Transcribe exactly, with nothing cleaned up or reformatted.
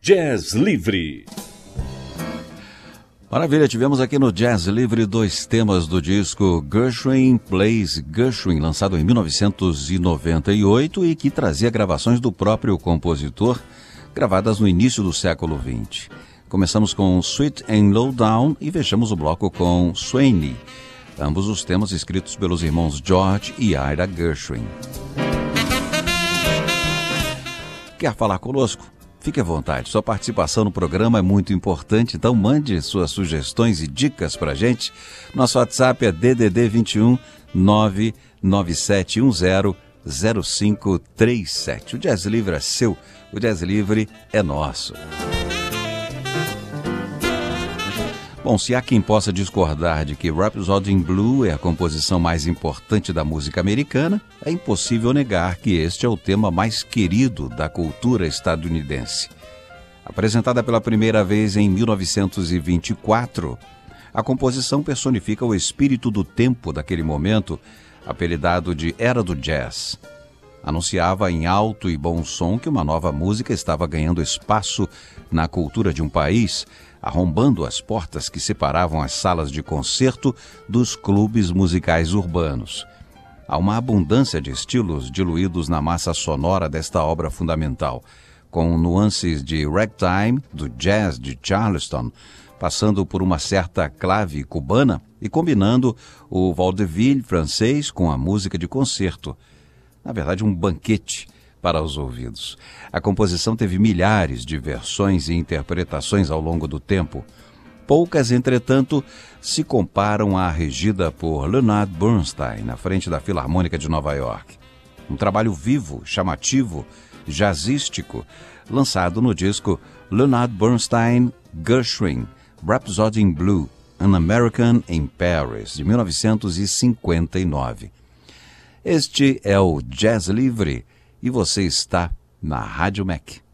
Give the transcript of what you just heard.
Jazz Livre. Maravilha, tivemos aqui no Jazz Livre dois temas do disco Gershwin Plays Gershwin, lançado em mil novecentos e noventa e oito e que trazia gravações do próprio compositor, gravadas no início do século vinte. Começamos com Sweet and Low Down e fechamos o bloco com Sweeney, ambos os temas escritos pelos irmãos George e Ira Gershwin. Quer falar conosco? Fique à vontade, sua participação no programa é muito importante, então mande suas sugestões e dicas pra gente. Nosso WhatsApp é D D D vinte e um, nove nove sete um zero, zero cinco três sete. O Jazz Livre é seu, o Jazz Livre é nosso. Bom, se há quem possa discordar de que Rhapsody in Blue é a composição mais importante da música americana, é impossível negar que este é o tema mais querido da cultura estadunidense. Apresentada pela primeira vez em mil novecentos e vinte e quatro, a composição personifica o espírito do tempo daquele momento, apelidado de Era do Jazz. Anunciava em alto e bom som que uma nova música estava ganhando espaço na cultura de um país, arrombando as portas que separavam as salas de concerto dos clubes musicais urbanos. Há uma abundância de estilos diluídos na massa sonora desta obra fundamental, com nuances de ragtime, do jazz de Charleston, passando por uma certa clave cubana e combinando o vaudeville francês com a música de concerto. Na verdade, um banquete para os ouvidos. A composição teve milhares de versões e interpretações ao longo do tempo. Poucas, entretanto, se comparam à regida por Leonard Bernstein, na frente da Filarmônica de Nova York. Um trabalho vivo, chamativo, jazzístico, lançado no disco Leonard Bernstein Gershwin, Rhapsody in Blue, An American in Paris, de mil novecentos e cinquenta e nove. Este é o Jazz Livre, e você está na Rádio M E C.